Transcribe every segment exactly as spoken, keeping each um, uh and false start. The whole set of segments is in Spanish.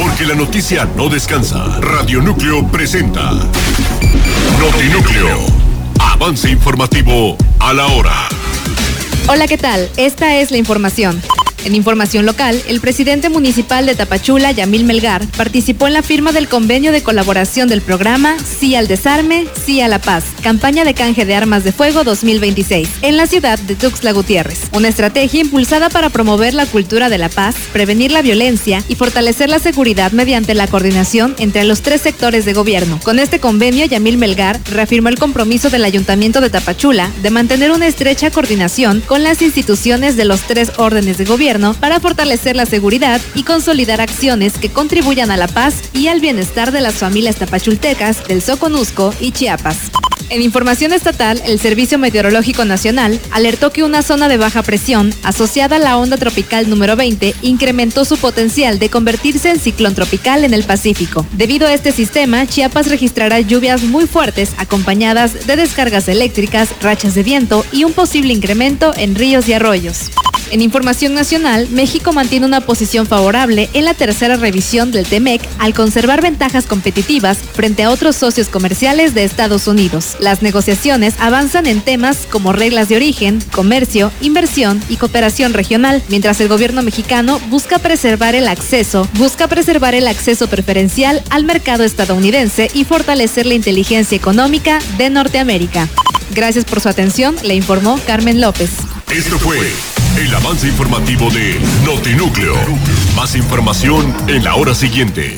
Porque la noticia no descansa. Radio Núcleo presenta Notinúcleo. Avance informativo a la hora. Hola, ¿qué tal? Esta es la información. En información local, el presidente municipal de Tapachula, Yamil Melgar, participó en la firma del convenio de colaboración del programa Sí al Desarme, Sí a la Paz, campaña de canje de armas de fuego dos mil veintiséis, en la ciudad de Tuxtla Gutiérrez. Una estrategia impulsada para promover la cultura de la paz, prevenir la violencia y fortalecer la seguridad mediante la coordinación entre los tres sectores de gobierno. Con este convenio, Yamil Melgar reafirmó el compromiso del Ayuntamiento de Tapachula de mantener una estrecha coordinación con las instituciones de los tres órdenes de gobierno para fortalecer la seguridad y consolidar acciones que contribuyan a la paz y al bienestar de las familias tapachultecas del Soconusco y Chiapas. En información estatal, el Servicio Meteorológico Nacional alertó que una zona de baja presión asociada a la onda tropical número veinte incrementó su potencial de convertirse en ciclón tropical en el Pacífico. Debido a este sistema, Chiapas registrará lluvias muy fuertes acompañadas de descargas eléctricas, rachas de viento y un posible incremento en ríos y arroyos. En información nacional, México mantiene una posición favorable en la tercera revisión del T M E C al conservar ventajas competitivas frente a otros socios comerciales de Estados Unidos. Las negociaciones avanzan en temas como reglas de origen, comercio, inversión y cooperación regional, mientras el gobierno mexicano busca preservar el acceso, busca preservar el acceso preferencial al mercado estadounidense y fortalecer la inteligencia económica de Norteamérica. Gracias por su atención, le informó Carmen López. Esto fue el avance informativo de Notinúcleo. Más información en la hora siguiente.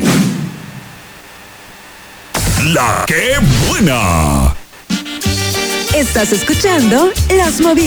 La que buena. Estás escuchando Las Movidas.